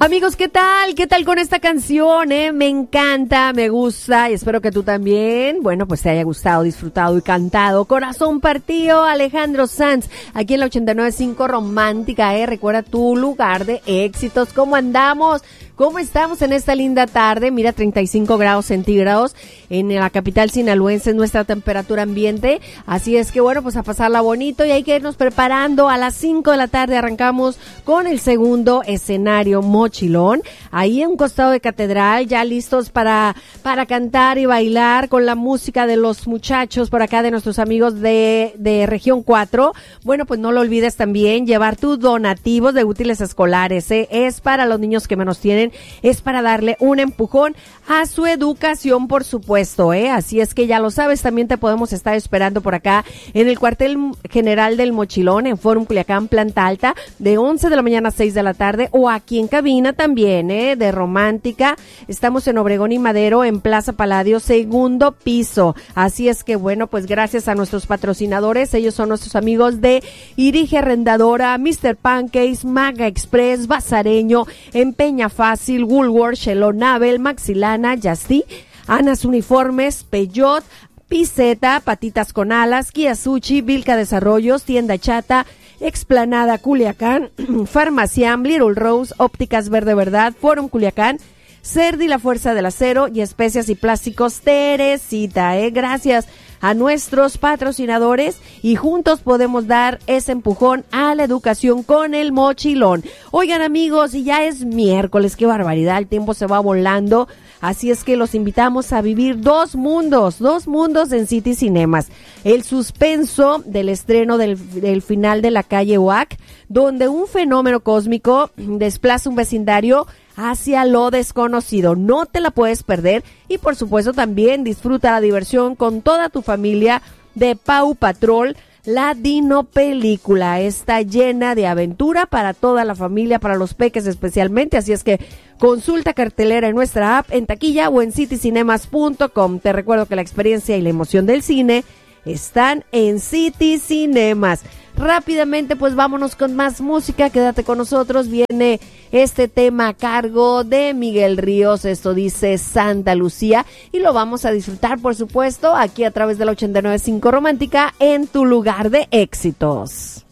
Amigos, ¿qué tal? ¿Qué tal con esta canción? Me encanta, me gusta y espero que tú también, bueno, pues te haya gustado, disfrutado y cantado. Corazón partido, Alejandro Sanz, aquí en la 89.5 Romántica, recuerda tu lugar de éxitos. ¿Cómo andamos? ¿Cómo estamos en esta linda tarde? Mira, 35 grados centígrados en la capital sinaloense, nuestra temperatura ambiente. Así es que bueno, pues a pasarla bonito y hay que irnos preparando. A las 5 de la tarde arrancamos con el segundo escenario Mochilón. Ahí en un costado de Catedral, ya listos para cantar y bailar con la música de los muchachos por acá, de nuestros amigos de Región 4. Bueno, pues no lo olvides también llevar tus donativos de útiles escolares. Es para los niños que menos tienen. Es para darle un empujón a su educación, por supuesto, Así es que ya lo sabes, también te podemos estar esperando por acá en el cuartel general del Mochilón, en Forum Culiacán, planta alta, de 11 de la mañana a 6 de la tarde, o aquí en cabina también, de Romántica. Estamos en Obregón y Madero, en Plaza Paladio, segundo piso. Así es que bueno, pues gracias a nuestros patrocinadores, ellos son nuestros amigos de Irige Arrendadora, Mr. Pancakes, Maga Express, Bazareño, Empeña Fácil, Woolworth, Shelonabel, Maxilana, Yasti, Anas Uniformes, Peyot, Piseta, Patitas con Alas, Kiasuchi, Vilca Desarrollos, Tienda Chata, Explanada Culiacán, Farmaciam, Little Rose, Ópticas Verde Verdad, Forum Culiacán, Cerdi, La Fuerza del Acero y Especias y Plásticos Teresita, Gracias a nuestros patrocinadores y juntos podemos dar ese empujón a la educación con el Mochilón. Oigan, amigos, y ya es miércoles, qué barbaridad, el tiempo se va volando, así es que los invitamos a vivir dos mundos en City Cinemas. El suspenso del estreno del final de La Calle Oac, donde un fenómeno cósmico desplaza un vecindario hacia lo desconocido. No te la puedes perder y por supuesto también disfruta la diversión con toda tu familia de Paw Patrol. La Dino Película está llena de aventura para toda la familia, para los peques especialmente, así es que consulta cartelera en nuestra app, en taquilla o en citycinemas.com. Te recuerdo que la experiencia y la emoción del cine están en City Cinemas. Rápidamente, pues vámonos con más música, quédate con nosotros, viene este tema a cargo de Miguel Ríos, esto dice Santa Lucía, y lo vamos a disfrutar, por supuesto, aquí a través de la 89.5 Romántica, en tu lugar de éxitos.